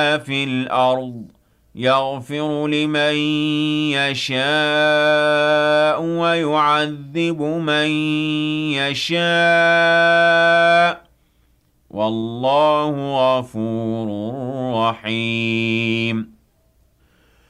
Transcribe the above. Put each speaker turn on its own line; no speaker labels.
في الأرض يغفر لمن يشاء ويعذب من يشاء والله غفور رحيم